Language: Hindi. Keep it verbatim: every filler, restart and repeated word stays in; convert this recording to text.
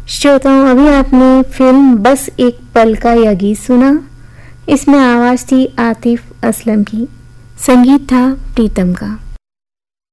श्रोताओं, अभी आपने फिल्म बस एक पल का यह गीत सुना। इसमें आवाज थी आतिफ असलम की, संगीत था प्रीतम का।